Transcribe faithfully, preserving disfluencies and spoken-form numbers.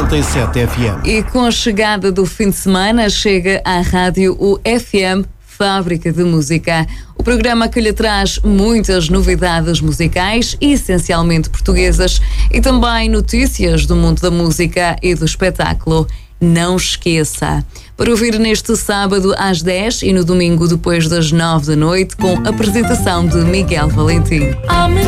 noventa e sete F M. E com a chegada do fim de semana, chega à rádio o F M Fábrica de Música. O programa que lhe traz muitas novidades musicais, essencialmente portuguesas, e também notícias do mundo da música e do espetáculo. Não esqueça, para ouvir neste sábado às dez e no domingo depois das nove da noite, com a apresentação de Miguel Valentim.